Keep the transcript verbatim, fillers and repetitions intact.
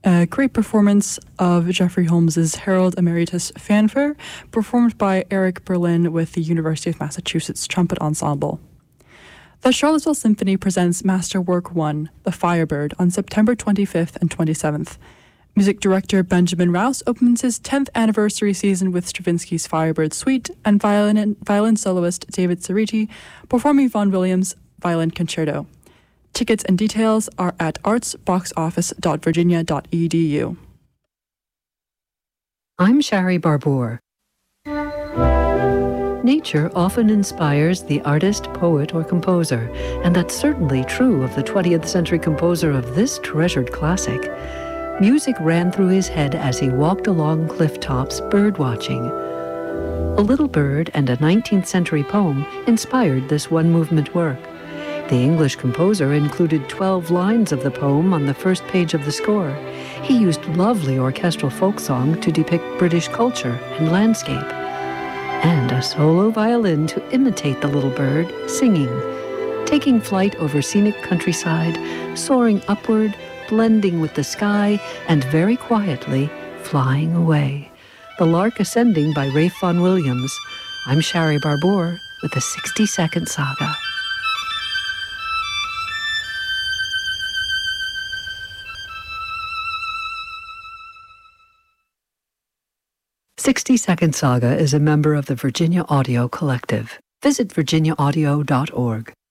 A great performance of Jeffrey Holmes's Harold Emeritus Fanfare, performed by Eric Berlin with the University of Massachusetts Trumpet Ensemble. The Charlottesville Symphony presents Masterwork one, The Firebird, on September twenty-fifth and twenty-seventh. Music director Benjamin Rouse opens his tenth anniversary season with Stravinsky's Firebird Suite and violin, violin soloist David Ceriti performing Vaughan Williams' Violin Concerto. Tickets and details are at arts box office dot virginia dot e d u. I'm Shari Barbour. Nature often inspires the artist, poet, or composer, and that's certainly true of the twentieth century composer of this treasured classic. Music ran through his head as he walked along cliff tops bird-watching. A Little Bird and a nineteenth century poem inspired this one-movement work. The English composer included twelve lines of the poem on the first page of the score. He used lovely orchestral folk song to depict British culture and landscape, and a solo violin to imitate the little bird singing, taking flight over scenic countryside, soaring upward, blending with the sky, and very quietly flying away. The Lark Ascending by Ralph Vaughan Williams. I'm Shari Barbour with the sixty-second Saga. sixty-second Saga is a member of the Virginia Audio Collective. Visit virginia audio dot org.